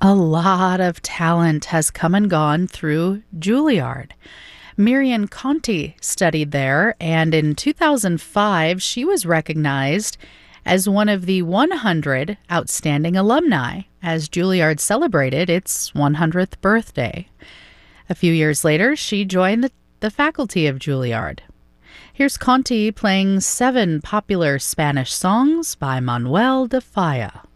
A lot of talent has come and gone through Juilliard. Miriam Conti studied there, and in 2005, she was recognized as one of the 100 outstanding alumni as Juilliard celebrated its 100th birthday. A few years later, she joined the faculty of Juilliard. Here's Conti playing 7 popular Spanish songs by Manuel de Falla.